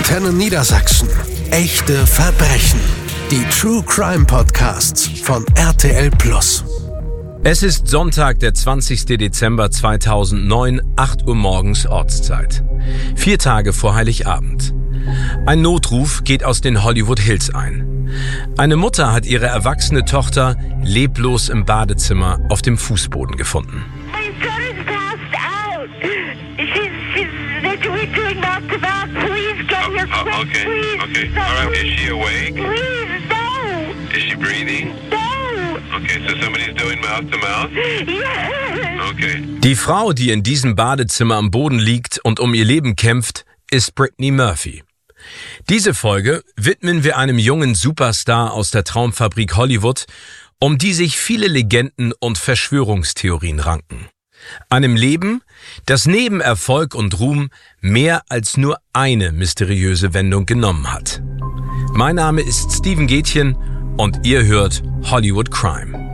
Antenne Niedersachsen. Echte Verbrechen. Die True Crime Podcasts von RTL+. Es ist Sonntag, der 20. Dezember 2009, 8 Uhr morgens Ortszeit. 4 Tage vor Heiligabend. Ein Notruf geht aus den Hollywood Hills ein. Eine Mutter hat ihre erwachsene Tochter leblos im Badezimmer auf dem Fußboden gefunden. Okay. All right. Is she awake? Please, no. Is she breathing? No. Okay, so somebody's doing mouth to mouth? Yes. Okay. Die Frau, die in diesem Badezimmer am Boden liegt und um ihr Leben kämpft, ist Brittany Murphy. Diese Folge widmen wir einem jungen Superstar aus der Traumfabrik Hollywood, um die sich viele Legenden und Verschwörungstheorien ranken. Einem Leben, das neben Erfolg und Ruhm mehr als nur eine mysteriöse Wendung genommen hat. Mein Name ist Steven Gätchen und ihr hört Hollywood Crime.